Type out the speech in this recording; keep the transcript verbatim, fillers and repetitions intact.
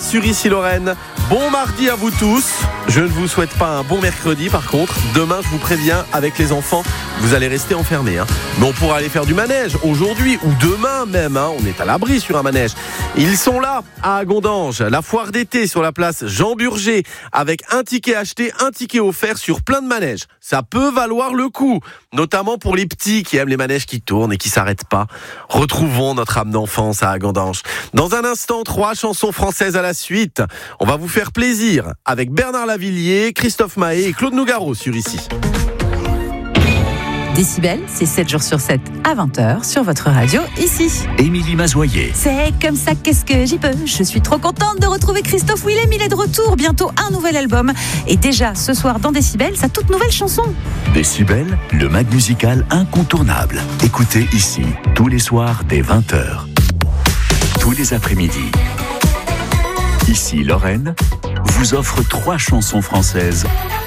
sur Ici Lorraine. Bon mardi à vous tous. Je ne vous souhaite pas un bon mercredi par contre. Demain, je vous préviens, avec les enfants, vous allez rester enfermés. Hein. Mais on pourra aller faire du manège aujourd'hui ou demain même. Hein. On est à l'abri sur un manège. Ils sont là à Agondange. La foire d'été sur la place Jean Burger avec un ticket acheté, un ticket offert sur plein de manèges. Ça peut valoir le coup, notamment pour les petits qui aiment les manèges qui tournent et qui s'arrêtent pas. Retrouvons notre âme d'enfance à Agondange. Dans un instant, trois chansons françaises à la suite. On va vous faire plaisir avec Bernard Lavilliers, Christophe Mahé et Claude Nougaro sur Ici. Décibel, c'est sept jours sur sept à vingt heures sur votre radio Ici. Émilie Mazoyer. C'est comme ça, qu'est-ce que j'y peux. Je suis trop contente de retrouver Christophe Willem. Il est de retour, bientôt un nouvel album. Et déjà ce soir dans Décibel, sa toute nouvelle chanson. Décibel, le mag musical incontournable. Écoutez Ici, tous les soirs dès vingt heures. Tous les après-midi. Ici Lorraine vous offre trois chansons françaises